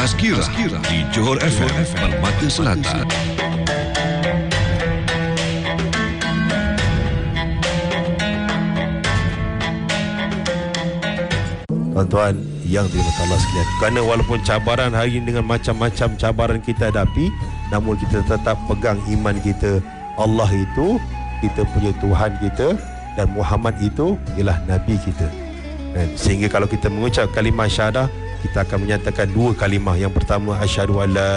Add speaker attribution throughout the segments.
Speaker 1: Tazkirah di Johor FM Permata Selatan.
Speaker 2: Tuan-tuan yang dirahmati Allah sekalian, kerana walaupun cabaran hari ini dengan macam-macam cabaran kita hadapi, namun kita tetap pegang iman kita. Allah itu kita punya Tuhan kita, dan Muhammad itu ialah Nabi kita. Sehingga kalau kita mengucap kalimah syahadah, kita akan menyatakan dua kalimah. Yang pertama, asyhadu alla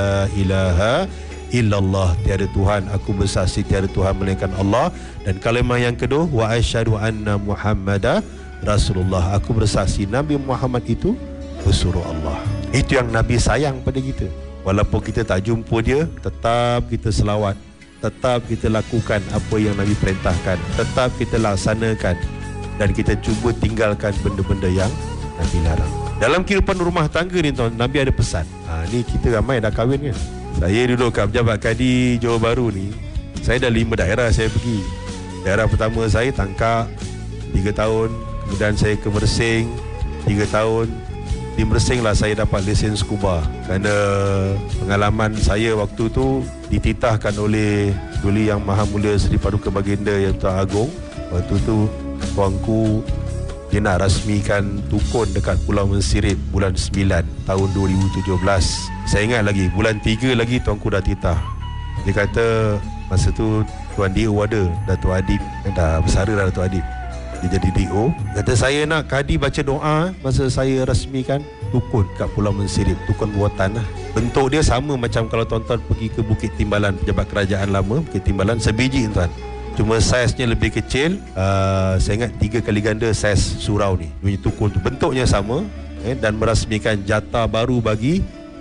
Speaker 2: ilaha illallah, tiada Tuhan, aku bersaksi tiada Tuhan melainkan Allah. Dan kalimah yang kedua, wa asyhadu anna Muhammadan Rasulullah, aku bersaksi Nabi Muhammad itu pesuruh Allah. Itu yang Nabi sayang pada kita. Walaupun kita tak jumpa dia, tetap kita selawat, tetap kita lakukan apa yang Nabi perintahkan, tetap kita laksanakan, dan kita cuba tinggalkan benda-benda yang Nabi larang. Dalam kehidupan rumah tangga ni tuan, Nabi ada pesan. Ni kita ramai dah kahwin kan. Saya duduk kat Pejabat Kadi Johor Bahru ni, saya dah 5 daerah saya pergi. Daerah pertama saya Tangkak 3 tahun, kemudian saya ke Mersing 3 tahun. Di Mersing lah saya dapat lesen scuba, kerana pengalaman saya waktu tu dititahkan oleh Duli Yang Maha Mulia Seri Paduka Baginda Yang Tuan Agong. Waktu tu tuanku dia nak rasmikan tukun dekat Pulau Mensirip bulan 9 tahun 2017. Saya ingat lagi, bulan 3 lagi tuanku dah titah. Dia kata masa tu Tuan D.O. ada, Datuk Adib, dah bersara dah Datuk Adib, dia jadi D.O. Kata saya nak kadi baca doa masa saya rasmikan tukun kat Pulau Mensirip, tukun buatan lah. Bentuk dia sama macam kalau tuan-tuan pergi ke Bukit Timbalan, Pejabat Kerajaan Lama Bukit Timbalan, sebiji tuan, cuma saiznya lebih kecil. Saya ingat 3 kali ganda saiz surau ni punya tukun tu. Bentuknya sama, dan merasmikan jatah baru bagi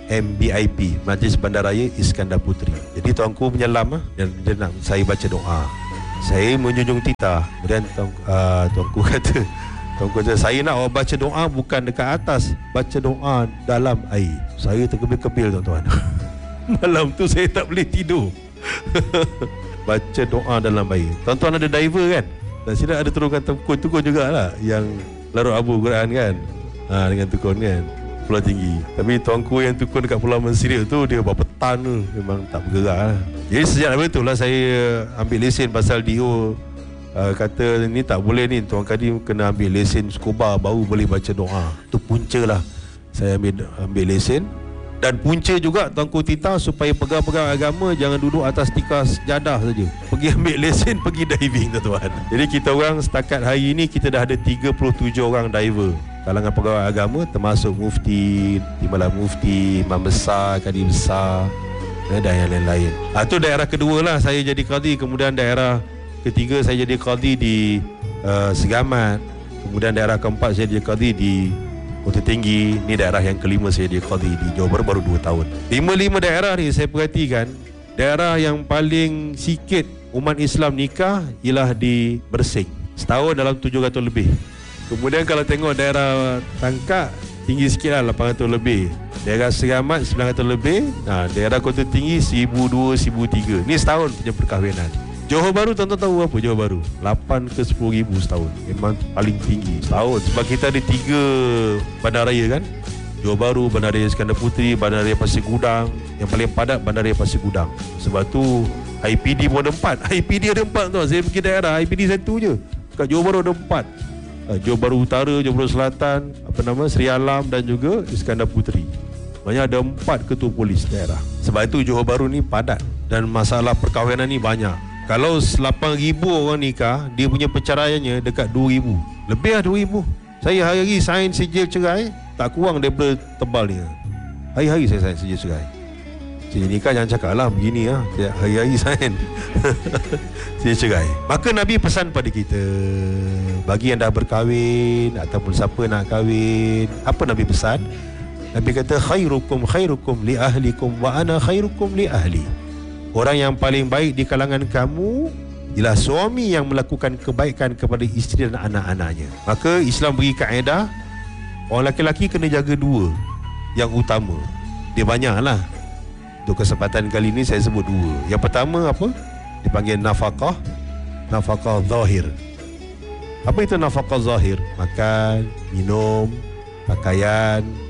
Speaker 2: MBIP, Majlis Bandaraya Iskandar Puteri. Jadi tuanku menyelam dan dia nak saya baca doa. Saya menjunjung titah. Kemudian tuanku kata, saya nak awak baca doa bukan dekat atas, baca doa dalam air. Saya terkebil-kebil tuan-tuan. Malam tu saya tak boleh tidur. Baca doa dalam air. Tuan-tuan ada diver kan? Dan sini ada turunkan tukun jugalah, yang larut abu Quran kan, dengan tukun kan, Pulau Tinggi. Tapi tuanku yang tukun dekat Pulau Mensirip tu, dia berapa tan tu, memang tak bergerak lah. Jadi sejak betul lah saya ambil lesen, pasal D.O. kata ni tak boleh ni, Tuan Kadi kena ambil lesen scuba baru boleh baca doa. Tu punca lah saya ambil lesen. Dan punca juga tuanku titah supaya pegang-pegang agama jangan duduk atas tikar sejadah saja. Pergi ambil lesen, pergi diving tuan-tuan. Jadi kita orang setakat hari ini kita dah ada 37 orang diver kalangan pegawai agama, termasuk mufti, timbalan mufti, imam besar, kadi besar, dan yang lain-lain. Itu daerah kedua lah saya jadi qadi. Kemudian daerah ketiga saya jadi qadi di Segamat. Kemudian daerah keempat saya jadi qadi di Kota Tinggi. Ni daerah yang kelima saya jadi qadi di Johor Bahru, baru 2 tahun. 5 daerah ni saya perhatikan, daerah yang paling sikit umat Islam nikah ialah di Mersing. Setahun dalam 700 lebih. Kemudian kalau tengok daerah Tangkak, tinggi sikit lah, 800 lebih. Daerah Segamat 900 lebih. Daerah Kota Tinggi 1,200, 1,300. Ni setahun punya perkahwinan. Johor Bahru, tuan-tuan tahu apa Johor Bahru? 8 ke 10 ribu setahun. Memang paling tinggi setahun. Sebab kita ada 3 bandaraya kan. Johor Bahru, Bandaraya Iskandar Puteri, Bandaraya Pasir Gudang. Yang paling padat Bandaraya Pasir Gudang. Sebab tu IPD pun ada 4. IPD ada 4 tuan. Saya pergi daerah IPD 1 je. Kat Johor Bahru ada 4. Johor Bahru Utara, Johor Bahru Selatan, Seri Alam dan juga Iskandar Puteri. Banyak ada 4 ketua polis daerah. Sebab itu Johor Bahru ni padat. Dan masalah perkahwinan ni banyak. Kalau 8,000 orang nikah, dia punya perceraiannya dekat 2,000. Lebih lah 2,000. Saya hari-hari sign sijil cerai, tak kurang daripada tebal ni. Hari-hari saya sign sijil cerai. Sijil nikah jangan cakap lah begini lah. Hari-hari sign sijil cerai. Maka Nabi pesan pada kita, bagi yang dah berkahwin ataupun siapa nak kahwin, apa Nabi pesan? Nabi kata, khairukum li ahlikum wa ana khairukum li ahli. Orang yang paling baik di kalangan kamu ialah suami yang melakukan kebaikan kepada isteri dan anak-anaknya. Maka Islam beri kaedah, orang lelaki kena jaga 2 yang utama. Dia banyak lah. Untuk kesempatan kali ini saya sebut 2. Yang pertama apa? Dipanggil nafkah. Nafkah zahir. Apa itu nafkah zahir? Makan, minum, pakaian,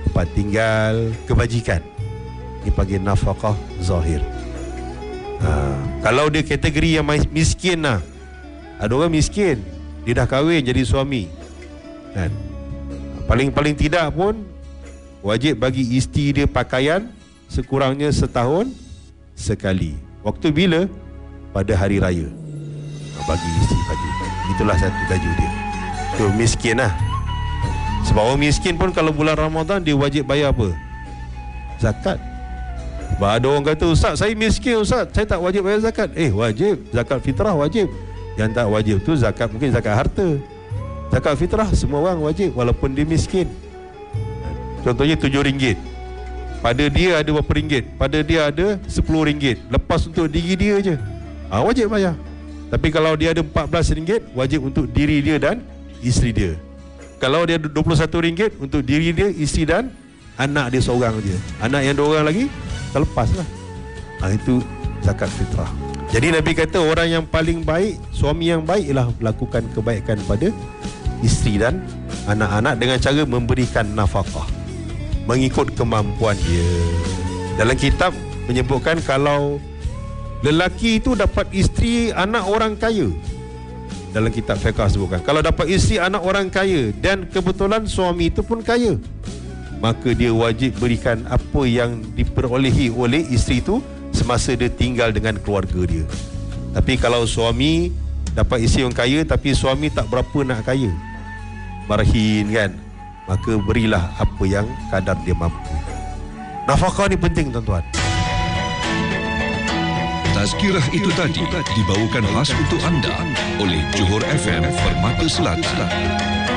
Speaker 2: tempat tinggal, kebajikan. Ini panggil nafkah zahir. Kalau dia kategori yang miskin lah, ada orang miskin, dia dah kahwin jadi suami kan? Paling tidak pun wajib bagi isteri dia pakaian sekurangnya setahun sekali. Waktu bila? Pada hari raya. Bagi isteri baju. Itulah satu baju dia. Tu miskin lah. Sebab orang miskin pun kalau bulan Ramadan dia wajib bayar apa? Zakat. Sebab ada orang kata, Ustaz saya miskin Ustaz, saya tak wajib bayar zakat. Wajib. Zakat fitrah wajib. Yang tak wajib tu zakat, mungkin zakat harta. Zakat fitrah semua orang wajib walaupun dia miskin. Contohnya RM7. Pada dia ada berapa ringgit? Pada dia ada RM10. Lepas untuk diri dia je, wajib bayar. Tapi kalau dia ada RM14, wajib untuk diri dia dan isteri dia. Kalau dia ada RM21 untuk diri dia, isteri dan anak dia seorang je. Anak yang 2 orang lagi terlepas lah. Itu zakat fitrah. Jadi Nabi kata orang yang paling baik, suami yang baik ialah melakukan kebaikan pada isteri dan anak-anak dengan cara memberikan nafkah mengikut kemampuan dia. Dalam kitab menyebutkan kalau lelaki itu dapat isteri anak orang kaya, dalam kitab fiqh sebutkan kalau dapat isteri anak orang kaya dan kebetulan suami itu pun kaya, maka dia wajib berikan apa yang diperolehi oleh isteri itu semasa dia tinggal dengan keluarga dia. Tapi kalau suami dapat isteri yang kaya tapi suami tak berapa nak kaya, marhin kan, maka berilah apa yang kadar dia mampu. Nafkah ni penting tuan-tuan.
Speaker 1: Tazkirah itu tadi dibawakan khas untuk anda oleh Johor FM Permata Selatan.